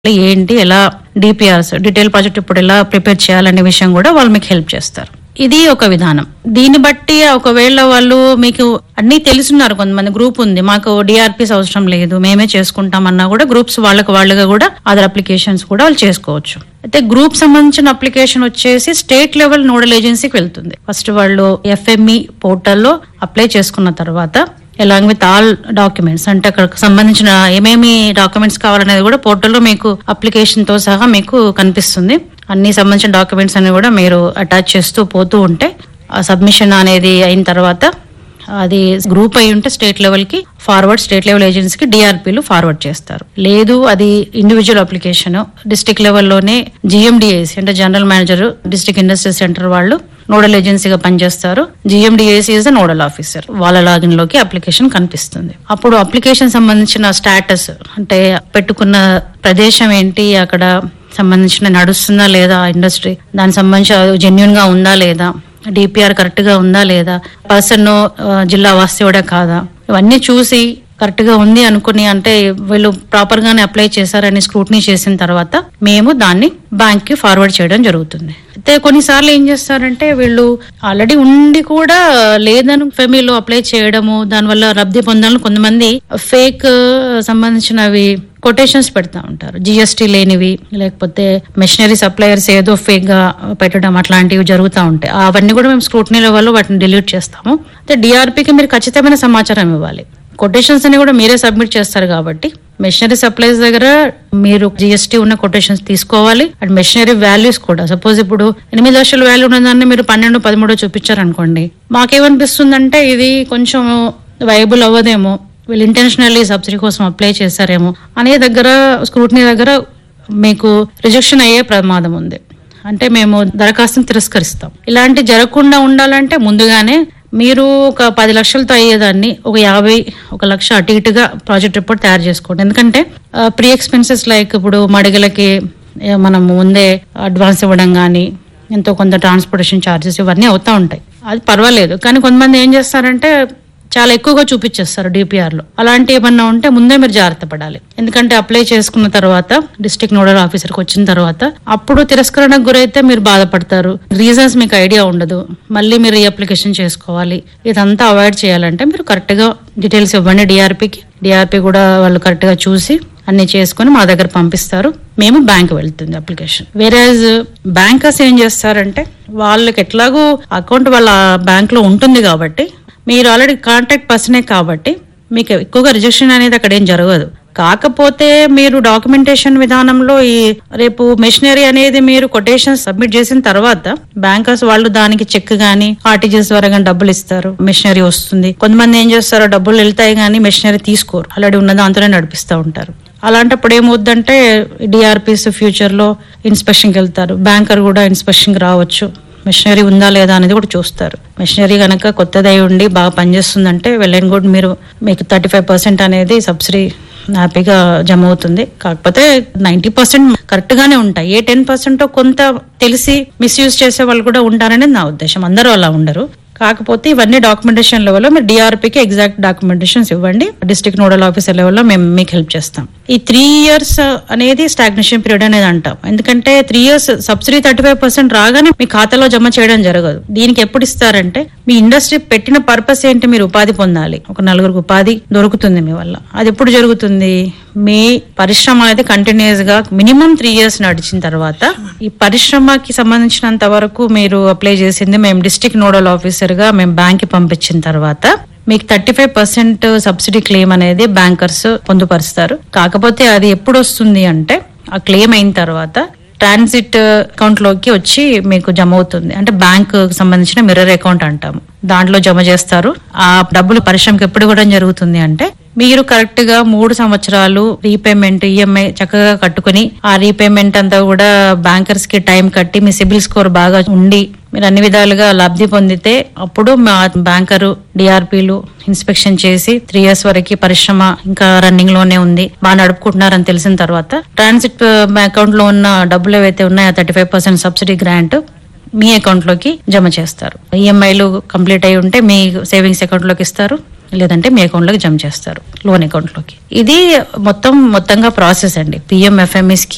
ఏంటి, ఎలా DPRs detail project ఇప్పుడు ఎలా ప్రిపేర్ చేయాలనే విషయం కూడా వాళ్ళు మీకు హెల్ప్ చేస్తారు. ఇది ఒక విధానం. దీన్ని బట్టి ఒకవేళ వాళ్ళు మీకు అన్ని తెలుసున్నారు, కొంతమంది గ్రూప్ ఉంది, మాకు డిఆర్పిస్ అవసరం లేదు, మేమే చేసుకుంటామన్నా కూడా గ్రూప్స్ వాళ్ళుగా కూడా అదర్ అప్లికేషన్స్ కూడా వాళ్ళు చేసుకోవచ్చు. అయితే గ్రూప్ సంబంధించిన అప్లికేషన్ వచ్చేసి స్టేట్ లెవెల్ నోడల్ ఏజెన్సీకి వెళ్తుంది. ఫస్ట్ వాళ్ళు ఎఫ్ఎంఈ పోర్టల్లో అప్లై చేసుకున్న తర్వాత అలాంగ్ విత్ ఆల్ డాక్యుమెంట్స్, అంటే అక్కడ సంబంధించిన ఏమేమి డాక్యుమెంట్స్ కావాలనేది కూడా పోర్టల్లో మీకు అప్లికేషన్ తో సహా మీకు కనిపిస్తుంది. అన్ని సంబంధించిన డాక్యుమెంట్స్ అన్ని కూడా మీరు అటాచ్ చేస్తూ పోతూ ఉంటే ఆ సబ్మిషన్ అనేది అయిన తర్వాత అది గ్రూప్ అయి ఉంటే స్టేట్ లెవెల్ కి ఫార్వర్డ్, స్టేట్ లెవెల్ ఏజెన్సీకి డిఆర్పీలు ఫార్వర్డ్ చేస్తారు. లేదు అది ఇండివిజువల్ అప్లికేషన్ డిస్ట్రిక్ట్ లెవెల్లోనే జిఎండిఏసి అంటే general manager district industry centre వాళ్ళు నోడల్ ఏజెన్సీగా పనిచేస్తారు. GMDAC is the nodal officer. వాళ్ళ లాగిన్ లోకి అప్లికేషన్ కనిపిస్తుంది. అప్పుడు అప్లికేషన్ సంబంధించిన స్టేటస్ అంటే పెట్టుకున్న ప్రదేశం ఏంటి, అక్కడ సంబంధించిన నడుస్తుందా లేదా ఇండస్ట్రీ, దానికి సంబంధించి జెన్యున్ గా ఉందా లేదా, డిపిఆర్ కరెక్ట్ గా ఉందా లేదా, పర్సన్ జిల్లా వాస్తవుడే కాదా, ఇవన్నీ చూసి కరెక్ట్ గా ఉంది అనుకుని, అంటే వీళ్ళు ప్రాపర్ గానే అప్లై చేశారని స్క్రూటినీ చేసిన తర్వాత మేము దాన్ని బ్యాంక్ కి ఫార్వర్డ్ చేయడం జరుగుతుంది. అయితే కొన్నిసార్లు ఏం చేస్తారంటే వీళ్ళు ఆల్రెడీ ఉండి కూడా లేదని ఫెమీలో అప్లై చేయడము, దానివల్ల లబ్ధి పొందాలని కొంతమంది ఫేక్ సంబంధించినవి కొటేషన్స్ పెడతా ఉంటారు. జిఎస్టీ లేనివి, లేకపోతే మెషినరీ సప్లయర్స్ ఏదో ఫేక్ గా పెట్టడం, అట్లాంటివి జరుగుతూ ఉంటాయి. అవన్నీ కూడా మేము స్క్రూటినీ లెవెల్లో వాటిని డిలీట్ చేస్తాము. అయితే డిఆర్పీకి మీరు ఖచ్చితమైన సమాచారం ఇవ్వాలి. కొటేషన్స్ అని కూడా మీరే సబ్మిట్ చేస్తారు కాబట్టి మెషినరీ సప్లైస్ దగ్గర మీరు జిఎస్టీ ఉన్న కొటేషన్స్ తీసుకోవాలి. అండ్ మెషినరీ వాల్యూస్ కూడా, సపోజ్ ఇప్పుడు 8 లక్షల వాల్యూ ఉన్న దాన్ని మీరు 12, 13 చూపించారు అనుకోండి, మాకేమనిపిస్తుందంటే ఇది కొంచెం వైబుల్ అవ్వదేమో, వీళ్ళు ఇంటెన్షనల్లీ సబ్సిడీ కోసం అప్లై చేశారేమో అనే దగ్గర స్క్రూటినీ దగ్గర మీకు రిజెక్షన్ అయ్యే ప్రమాదం ఉంది. అంటే మేము దరఖాస్తుని తిరస్కరిస్తాం. ఇలాంటి జరగకుండా ఉండాలంటే ముందుగానే మీరు ఒక 10 లక్షలతో అయ్యేదాన్ని ఒక 50, 1 లక్ష అటు ఇటుగా ప్రాజెక్ట్ రిపోర్ట్ తయారు చేసుకోండి. ఎందుకంటే ప్రీ ఎక్స్పెన్సెస్ లైక్ ఇప్పుడు మడిగలకి మనం ముందే అడ్వాన్స్ ఇవ్వడం కానీ, ఎంతో కొంత ట్రాన్స్పోర్టేషన్ ఛార్జెస్ ఇవన్నీ అవుతా ఉంటాయి. అది పర్వాలేదు. కానీ కొంతమంది ఏం చేస్తారంటే చాలా ఎక్కువగా చూపించేస్తారు డిపిఆర్ లో. అలాంటి ఏమన్నా ఉంటే ముందే మీరు జాగ్రత్త పడాలి. ఎందుకంటే అప్లై చేసుకున్న తర్వాత డిస్ట్రిక్ట్ నోడల్ ఆఫీసర్కి వచ్చిన తర్వాత అప్పుడు తిరస్కరణకు గురైతే మీరు బాధపడతారు. రీజన్స్ మీకు ఐడియా ఉండదు, మళ్ళీ మీరు ఈ అప్లికేషన్ చేసుకోవాలి. ఇదంతా అవాయిడ్ చేయాలంటే మీరు కరెక్ట్ గా డీటెయిల్స్ ఇవ్వండి డిఆర్పీకి. డిఆర్పీ కూడా వాళ్ళు కరెక్ట్ గా చూసి అన్ని చేసుకుని మా దగ్గర పంపిస్తారు. మేము బ్యాంక్ వెళ్తుంది అప్లికేషన్. వేరేజ్ బ్యాంకర్స్ ఏం చేస్తారంటే వాళ్ళకి ఎట్లాగో అకౌంట్ వాళ్ళ బ్యాంక్ లో ఉంటుంది కాబట్టి, మీరు ఆల్రెడీ కాంటాక్ట్ పర్సనే కాబట్టి మీకు ఎక్కువగా రిజెక్షన్ అనేది అక్కడ ఏం జరగదు. కాకపోతే మీరు డాక్యుమెంటేషన్ విధానంలో ఈ రేపు మెషినరీ అనేది మీరు కొటేషన్ సబ్మిట్ చేసిన తర్వాత బ్యాంకర్స్ వాళ్ళు దానికి చెక్ గానీ ఆర్టీజీఎస్ ద్వారా గానీ డబ్బులు ఇస్తారు, మెషినరీ వస్తుంది. కొంతమంది ఏం చేస్తారో డబ్బులు వెళ్తాయి కానీ మెషినరీ తీసుకోరు, ఆల్రెడీ ఉన్న దాంతోనే నడిపిస్తూ ఉంటారు. అలాంటప్పుడు ఏమవుద్దంటే డిఆర్పీస్ ఫ్యూచర్ లో ఇన్స్పెక్షన్కి వెళ్తారు, బ్యాంకర్ కూడా ఇన్స్పెక్షన్కి రావచ్చు, మెషినరీ ఉందా లేదా అనేది కూడా చూస్తారు. మెషినరీ కనుక కొత్తదై ఉండి బాగా పనిచేస్తుందంటే వెల్ అండ్ గుడ్, మీకు 35% అనేది సబ్సిడీ హ్యాపీగా జమ అవుతుంది. కాకపోతే 90% కరెక్ట్ గానే ఉంటాయి. ఏ 10% కొంత తెలిసి మిస్యూజ్ చేసే వాళ్ళు కూడా ఉంటారనేది నా ఉద్దేశం. అందరూ అలా ఉండరు. కాకపోతే ఇవన్నీ డాక్యుమెంటేషన్ లెవెల్లో మీరు డిఆర్పీకి ఎగ్జాక్ట్ డాక్యుమెంటేషన్స్ ఇవ్వండి. డిస్ట్రిక్ట్ నోడల్ ఆఫీసర్ లెవెల్లో మేము మీకు హెల్ప్ చేస్తాం. ఈ 3 years అనేది స్టాగ్నేషన్ పీరియడ్ అనేది అంటాం. ఎందుకంటే 3 years సబ్సిడీ 35% రాగానే మీ ఖాతాలో జమ చేయడం జరగదు. దీనికి ఎప్పుడు ఇస్తారంటే మీ ఇండస్ట్రీ పెట్టిన పర్పస్ ఏంటి, మీరు ఉపాధి పొందాలి, ఒక 4 ఉపాధి దొరుకుతుంది మీ వల్ల. అది ఎప్పుడు జరుగుతుంది, మీ పరిశ్రమ అనేది కంటిన్యూస్ గా మినిమం 3 years నడిచిన తర్వాత ఈ పరిశ్రమకి సంబంధించినంత వరకు మీరు అప్లై చేసింది మేము డిస్ట్రిక్ట్ నోడల్ ఆఫీసర్ గా మేము బ్యాంక్ కి పంపించిన తర్వాత మీకు 35% సబ్సిడీ క్లెయిమ్ అనేది బ్యాంకర్స్ పొందుపరుస్తారు. కాకపోతే అది ఎప్పుడు వస్తుంది అంటే ఆ క్లెయిమ్ అయిన తర్వాత ట్రాన్సిట్ అకౌంట్ లోకి వచ్చి మీకు జమ అవుతుంది. అంటే బ్యాంక్ సంబంధించిన మిర్రర్ అకౌంట్ అంటాము, దాంట్లో జమ చేస్తారు. ఆ డబ్బులు పరిశ్రమకి ఎప్పుడు ఇవ్వడం జరుగుతుంది అంటే మీరు కరెక్ట్ గా 3 సంవత్సరాలు రీపేమెంట్ ఈఎంఐ చక్కగా కట్టుకుని ఆ రీపేమెంట్ అంతా కూడా బ్యాంకర్స్ కి టైం కట్టి మీ సిబిల్ స్కోర్ బాగా ఉండి మీరు అన్ని విధాలుగా లబ్ధి పొందితే అప్పుడు మా బ్యాంకరు డిఆర్పీలు ఇన్స్పెక్షన్ చేసి 3 years వరకు పరిశ్రమ ఇంకా రన్నింగ్ లోనే ఉంది, బాగా నడుపుకుంటున్నారని తెలిసిన తర్వాత ట్రాన్సిట్ అకౌంట్ లో ఉన్న డబ్బులు ఏవైతే ఉన్నాయో 35% సబ్సిడీ గ్రాంట్ మీ అకౌంట్ లోకి జమ చేస్తారు. ఈఎంఐలు కంప్లీట్ అయి ఉంటే మీ సేవింగ్స్ అకౌంట్ లోకి ఇస్తారు, లేదంటే మీ అకౌంట్ లోకి జమ చేస్తారు, లోన్ అకౌంట్ లోకి. ఇది మొత్తంగా ప్రాసెస్ అండి. PMFME scheme